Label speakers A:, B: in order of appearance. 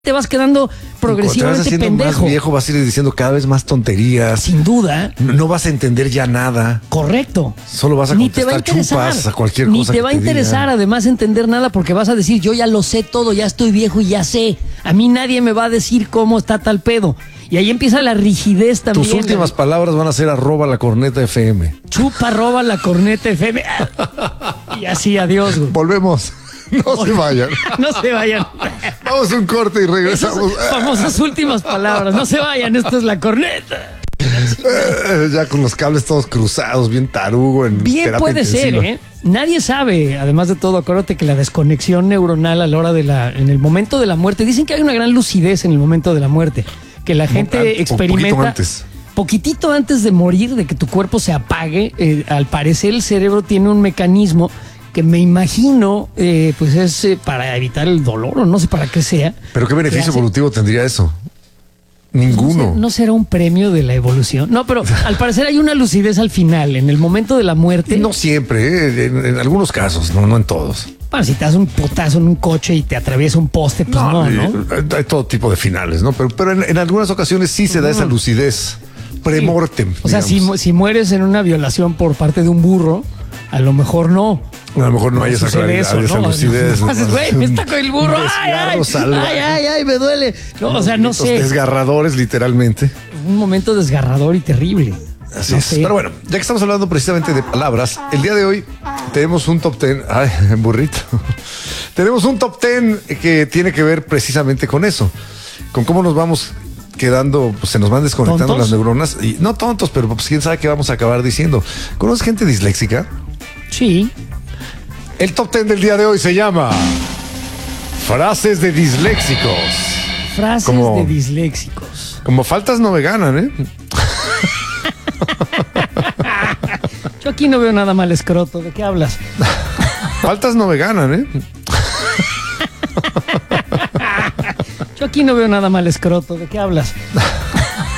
A: te vas quedando progresivamente
B: te vas
A: pendejo.
B: Más viejo, vas a ir diciendo cada vez más tonterías.
A: Sin duda.
B: No vas a entender ya nada.
A: Correcto.
B: Solo vas a contestar chupas a cualquier cosa.
A: Ni te va a interesar además entender nada porque vas a decir, yo ya lo sé todo, ya estoy viejo y ya sé. A mí nadie me va a decir cómo está tal pedo. Y ahí empieza la rigidez también.
B: Tus últimas palabras van a ser @lacorneta.fm.
A: Chupa, @lacorneta.fm. Y así, adiós, güey.
B: Volvemos. No se vayan.
A: No se vayan.
B: Vamos a un corte y regresamos.
A: Esas famosas últimas palabras. No se vayan, esto es La Corneta.
B: Ya con los cables todos cruzados, bien tarugo.
A: Bien puede ser, ¿eh? Nadie sabe, además de todo, acuérdate que la desconexión neuronal a la hora en el momento de la muerte, dicen que hay una gran lucidez en el momento de la muerte, que la gente experimenta poquitito antes de morir, de que tu cuerpo se apague. Al parecer el cerebro tiene un mecanismo que me imagino pues es para evitar el dolor o no sé para qué sea.
B: ¿Pero qué beneficio evolutivo tendría eso? Ninguno.
A: ¿No será un premio de la evolución? No, pero al parecer hay una lucidez al final, en el momento de la muerte.
B: No siempre, en algunos casos, no en todos.
A: Bueno, si te das un putazo en un coche y te atraviesa un poste, pues no.
B: Hay todo tipo de finales, ¿no? Pero en algunas ocasiones sí se da esa lucidez pre-mortem.
A: O sea, si mueres en una violación por parte de un burro, a lo mejor no.
B: A lo mejor no hay esa claridad, esa lucidez.
A: Güey, me está con el burro. Ay, me duele. No, o sea, no sé.
B: Desgarradores, literalmente.
A: Un momento desgarrador y terrible.
B: Así es. Pero bueno, ya que estamos hablando precisamente de palabras, el día de hoy tenemos un top 10. Ay, burrito. Tenemos un top 10 que tiene que ver precisamente con eso. Con cómo nos vamos quedando, pues se nos van desconectando ¿tontos? Las neuronas. Y no tontos, pero pues quién sabe qué vamos a acabar diciendo. ¿Conoces gente disléxica?
A: Sí.
B: El top 10 del día de hoy se llama Frases de disléxicos.
A: Frases de disléxicos.
B: Como faltas no me ganan, ¿eh?
A: Yo aquí no veo nada mal escroto. ¿De qué hablas?
B: Faltas no me ganan, ¿eh?
A: Yo aquí no veo nada mal escroto. ¿De qué hablas?